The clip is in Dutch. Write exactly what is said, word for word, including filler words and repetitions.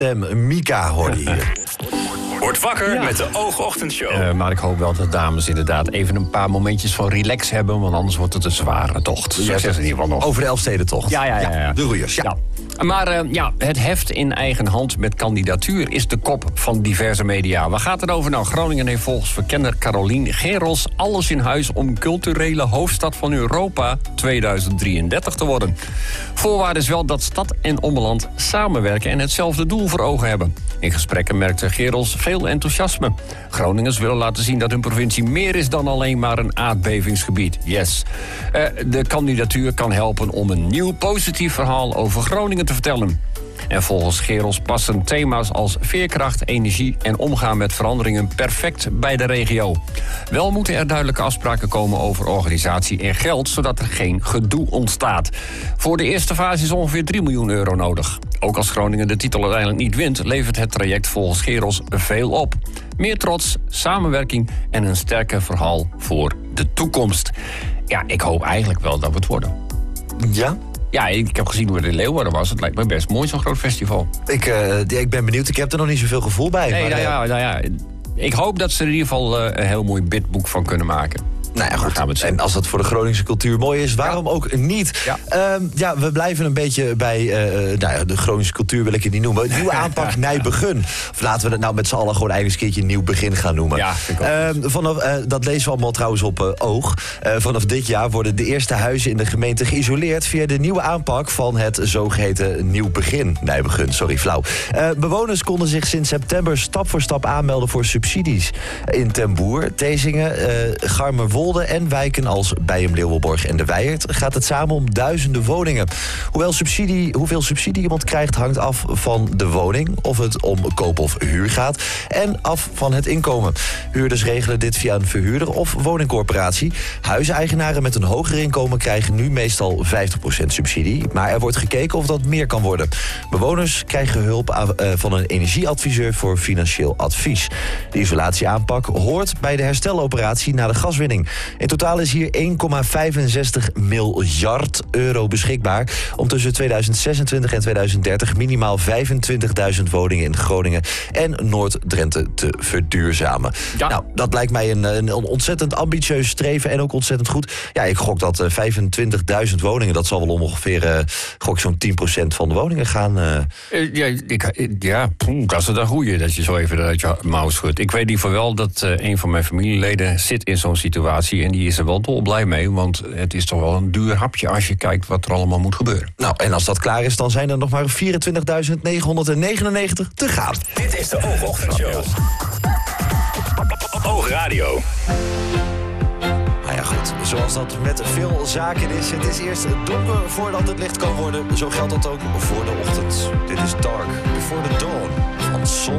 Stem Mika hoorde hier. Word wakker ja. met de Oogochtendshow. Uh, maar ik hoop wel dat dames inderdaad even een paar momentjes van relax hebben, want anders wordt het een zware tocht. Succes in ieder geval nog. Over de Elfstedentocht. Ja, ja, ja, ja. De roeiers, ja. ja. Maar uh, ja, het heft in eigen hand met kandidatuur is de kop van diverse media. Waar gaat het over? Nou, Groningen heeft volgens verkenner Carolien Geros alles in huis om culturele hoofdstad van Europa tweeduizend drieëndertig te worden. Voorwaarde is wel dat stad en ommeland samenwerken en hetzelfde doel voor ogen hebben. In gesprekken merkte Geros veel enthousiasme. Groningers willen laten zien dat hun provincie meer is dan alleen maar een aardbevingsgebied. Yes. Uh, de kandidatuur kan helpen om een nieuw positief verhaal over Groningen te vertellen. En volgens Geros passen thema's als veerkracht, energie en omgaan met veranderingen perfect bij de regio. Wel moeten er duidelijke afspraken komen over organisatie en geld, zodat er geen gedoe ontstaat. Voor de eerste fase is ongeveer drie miljoen euro nodig. Ook als Groningen de titel uiteindelijk niet wint, levert het traject volgens Geros veel op. Meer trots, samenwerking en een sterker verhaal voor de toekomst. Ja, ik hoop eigenlijk wel dat we het worden. Ja? Ja, ik heb gezien hoe het in Leeuwarden was. Het lijkt me best mooi, zo'n groot festival. Ik, uh, ik ben benieuwd. Ik heb er nog niet zoveel gevoel bij. Nee, maar, nou, ja, nou ja, ik hoop dat ze er in ieder geval uh, een heel mooi bidboek van kunnen maken. Nou ja, goed. Gaan we het en als dat voor de Groningse cultuur mooi is, waarom ja. ook niet? Ja. Um, ja, we blijven een beetje bij uh, nou ja, de Groningse cultuur, wil ik het niet noemen. Nieuwe aanpak Nijbegin. Of laten we het nou met z'n allen gewoon eigenlijk eens een keertje nieuw begin gaan noemen. Ja, um, vanaf, uh, dat lezen we allemaal trouwens op uh, Oog. Uh, vanaf dit jaar worden de eerste huizen in de gemeente geïsoleerd via de nieuwe aanpak van het zogeheten Nieuw Begin. Nijbegin, sorry, flauw. Uh, bewoners konden zich sinds september stap voor stap aanmelden voor subsidies. In Ten Boer, Thesinge, uh, Garmerwolde en wijken als Bijem, Leeuwenborg en De Wijert gaat het samen om duizenden woningen. Hoewel subsidie, hoeveel subsidie iemand krijgt hangt af van de woning, of het om koop of huur gaat, en af van het inkomen. Huurders regelen dit via een verhuurder of woningcorporatie. Huiseigenaren met een hoger inkomen krijgen nu meestal vijftig procent subsidie, maar er wordt gekeken of dat meer kan worden. Bewoners krijgen hulp van een energieadviseur voor financieel advies. De isolatieaanpak hoort bij de hersteloperatie na de gaswinning. In totaal is hier één komma vijfenzestig miljard euro beschikbaar om tussen tweeduizend zesentwintig en tweeduizend dertig minimaal vijfentwintigduizend woningen in Groningen en Noord-Drenthe te verduurzamen. Ja. Nou, dat lijkt mij een, een ontzettend ambitieus streven en ook ontzettend goed. Ja, ik gok dat uh, vijfentwintigduizend woningen, dat zal wel om ongeveer uh, gok zo'n tien procent van de woningen gaan. Uh... Uh, ja, ik, ja, dat is een goeie dat je zo even uit je mouw schudt. Ik weet in ieder geval wel dat uh, een van mijn familieleden zit in zo'n situatie. En die is er wel dolblij mee, want het is toch wel een duur hapje als je kijkt wat er allemaal moet gebeuren. Nou, en als dat klaar is, dan zijn er nog maar vierentwintigduizend negenhonderdnegenennegentig te gaan. Dit is de Oogochtendshow. Oogradio. Nou ja, goed. Zoals dat met veel zaken is. Het is eerst donker voordat het licht kan worden. Zo geldt dat ook voor de ochtend. Dit is Dark Before the Dawn van Son